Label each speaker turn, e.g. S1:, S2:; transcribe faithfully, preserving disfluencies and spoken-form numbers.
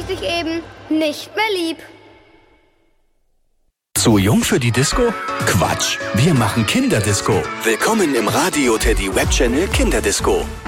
S1: dich eben nicht mehr lieb.
S2: Zu jung für die Disco? Quatsch, wir machen Kinderdisco. Willkommen im Radio Teddy Webchannel Kinderdisco.